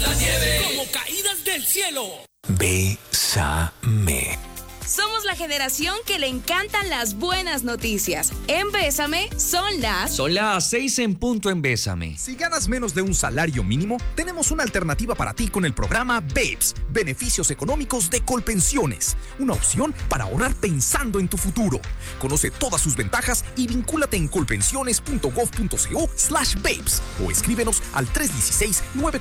la nieve, como caídas del cielo. Bésame. Somos la generación que le encantan las buenas noticias. En Bésame son las 6 en punto en Bésame. Si ganas menos de un salario mínimo, tenemos una alternativa para ti con el programa BEPS, Beneficios Económicos de Colpensiones. Una opción para ahorrar pensando en tu futuro. Conoce todas sus ventajas y vincúlate en colpensiones.gov.co/BEPS o escríbenos al 316-9